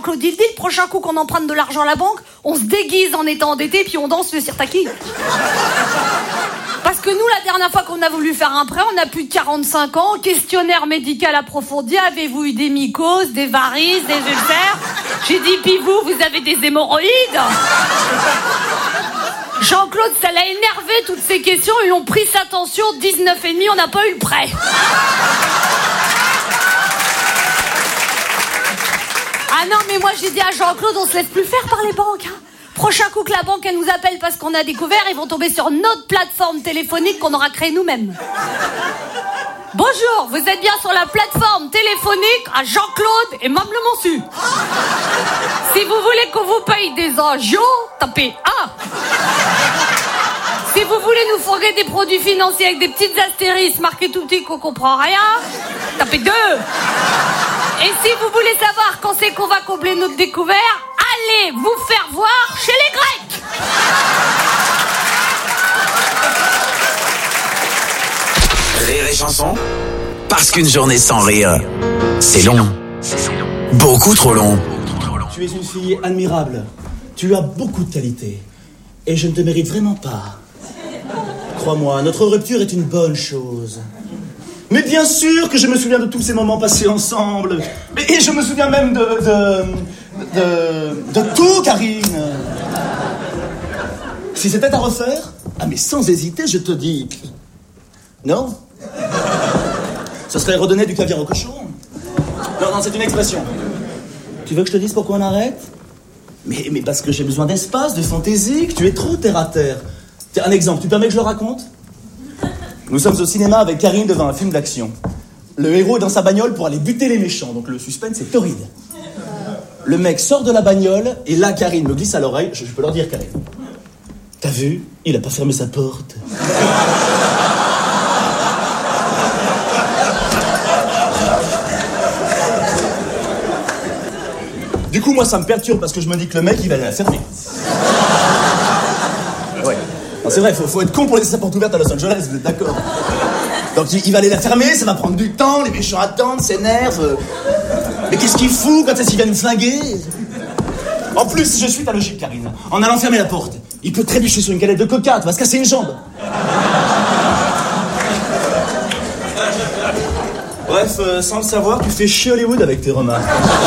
Claudie, le prochain coup qu'on emprunte de l'argent à la banque, on se déguise en étant endetté puis on danse le sirtaki. Parce que nous, la dernière fois qu'on a voulu faire un prêt, on a plus de 45 ans, questionnaire médical approfondi, avez-vous eu des mycoses, des varices, des ulcères? J'ai dit, puis vous avez des hémorroïdes? Jean-Claude, ça l'a énervé toutes ces questions, ils ont pris sa tension, 19,5, on n'a pas eu le prêt. Ah non, mais moi j'ai dit à Jean-Claude, on se laisse plus faire par les banques. Hein. Prochain coup que la banque elle nous appelle parce qu'on a découvert, ils vont tomber sur notre plateforme téléphonique qu'on aura créée nous-mêmes. Bonjour, vous êtes bien sur la plateforme téléphonique à Jean-Claude et Mme Le Monsu. Si vous voulez qu'on vous paye des agios, tapez 1. Si vous voulez nous fourguer des produits financiers avec des petites astérisques marquées tout petit qu'on comprend rien, tapez 2. Et si vous voulez savoir quand c'est qu'on va combler notre découvert, allez vous faire voir chez les Grecs. Rire et chanson, parce qu'une journée sans rire, c'est long. Beaucoup trop long. Tu es une fille admirable. Tu as beaucoup de qualités. Et je ne te mérite vraiment pas. Crois-moi, notre rupture est une bonne chose. Mais bien sûr que je me souviens de tous ces moments passés ensemble. Et je me souviens même de tout, Karine. Si c'était à refaire, mais sans hésiter, je te dis... Non. Ce serait redonner du caviar au cochon. Non, c'est une expression. Tu veux que je te dise pourquoi on arrête ? Mais parce que j'ai besoin d'espace, de fantaisie, que tu es trop terre à terre. Tiens, un exemple, tu permets que je le raconte ? Nous sommes au cinéma avec Karine devant un film d'action. Le héros est dans sa bagnole pour aller buter les méchants, donc le suspense est torride. Le mec sort de la bagnole, et là, Karine me glisse à l'oreille, je peux leur dire, Karine. T'as vu ? Il a pas fermé sa porte. Du coup, moi, ça me perturbe parce que je me dis que le mec, il va aller la fermer. Ouais. Non, c'est vrai, faut être con pour laisser sa porte ouverte à Los Angeles, vous êtes d'accord ? Donc, il va aller la fermer, ça va prendre du temps, les méchants attendent, s'énervent. Mais qu'est-ce qu'il fout quand est-ce qu'il vient nous flinguer ? En plus, je suis ta logique, Karine. En allant fermer la porte, il peut trébucher sur une galette de coca, tu vas se casser une jambe. Bref, sans le savoir, tu fais chier Hollywood avec tes remarques.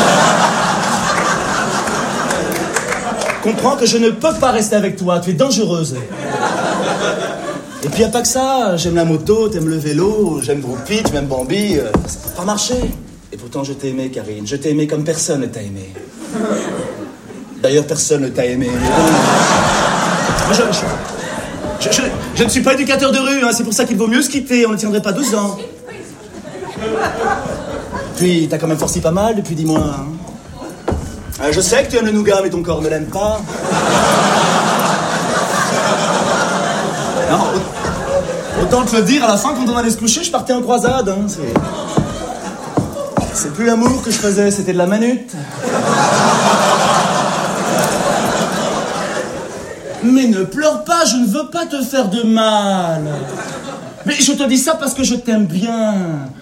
Comprends que je ne peux pas rester avec toi, tu es dangereuse. Et puis y a pas que ça, j'aime la moto, t'aimes le vélo, j'aime Groupie, tu m'aimes Bambi, ça peut pas marcher. Et pourtant je t'ai aimé, Karine, je t'ai aimé comme personne ne t'a aimé. D'ailleurs personne ne t'a aimé. Je ne suis pas éducateur de rue, hein, c'est pour ça qu'il vaut mieux se quitter, on ne tiendrait pas 12 ans. Puis t'as quand même forci pas mal depuis 10 mois, hein. Je sais que tu aimes le nougat, mais ton corps ne l'aime pas. Non, autant te le dire, à la fin, quand on allait se coucher, je partais en croisade. Hein, c'est plus l'amour que je faisais, c'était de la manute. Mais ne pleure pas, je ne veux pas te faire de mal. Mais je te dis ça parce que je t'aime bien.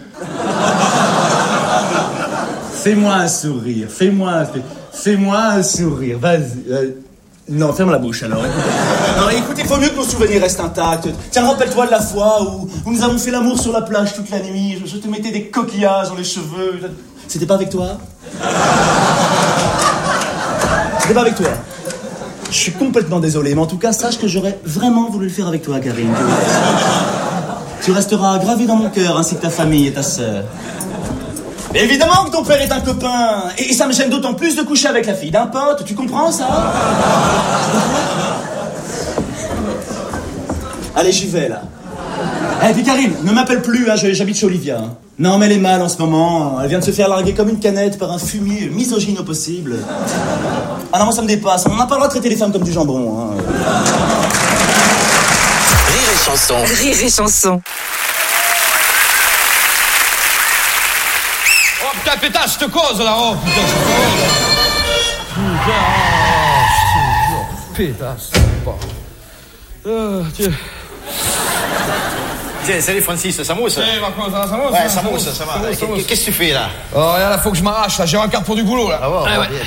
Fais-moi un sourire, fais-moi un sourire, vas-y. Non, ferme la bouche alors. Non, écoute, il faut mieux que nos souvenirs restent intacts. Tiens, rappelle-toi de la fois où nous avons fait l'amour sur la plage toute la nuit. Je te mettais des coquillages dans les cheveux. C'était pas avec toi ? C'était pas avec toi. Je suis complètement désolé, mais en tout cas, sache que j'aurais vraiment voulu le faire avec toi, Karine. Tu resteras gravé dans mon cœur, ainsi que ta famille et ta sœur. Mais évidemment que ton père est un copain. Et ça me gêne d'autant plus de coucher avec la fille d'un pote. Tu comprends ça ? Allez, j'y vais, là. Eh, puis Karine, ne m'appelle plus, hein, j'habite chez Olivia. Hein. Non, mais elle est mal en ce moment. Elle vient de se faire larguer comme une canette par un fumier misogyne au possible. Ah non, moi, ça me dépasse. On n'a pas le droit de traiter les femmes comme du jambon. Hein. Rire et chanson. Rire et chanson. Oh putain, pétasse, je te cause là, oh putain, je te cause. Pétasse, tiens. Tiens, salut Francis, ça mousse? Eh, Marco, ça va, ça mousse? Ouais, ça mousse, ça va. Qu'est-ce que tu fais là? Oh, regarde, là, faut que je m'arrache, là, j'ai un quart pour du boulot, là. Ah ouais.